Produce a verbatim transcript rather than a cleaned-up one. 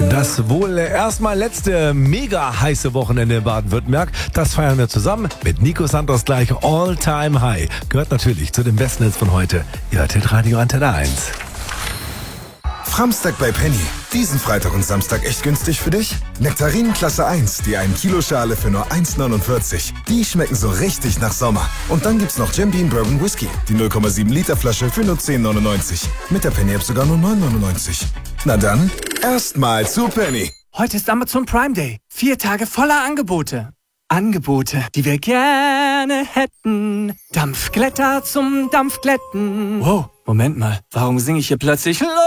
Das wohl erstmal letzte mega heiße Wochenende in Baden-Württemberg, das feiern wir zusammen mit Nico Santos gleich All Time High. Gehört natürlich zu den besten Hits von heute. Ihr hört Radio Antenne eins. Framstag bei Penny. Diesen Freitag und Samstag echt günstig für dich? Nektarinen Klasse eins, die ein Kilo Schale für nur eins neunundvierzig. Die schmecken so richtig nach Sommer. Und dann gibt's noch Jim Beam Bourbon Whisky, die null Komma sieben Liter Flasche für nur zehn neunundneunzig. Mit der Penny App sogar nur neun neunundneunzig. Na dann, erstmal zu Penny. Heute ist Amazon Prime Day. Vier Tage voller Angebote. Angebote, die wir gerne hätten. Dampfglätter zum Dampfglätten. Wow, Moment mal. Warum singe ich hier plötzlich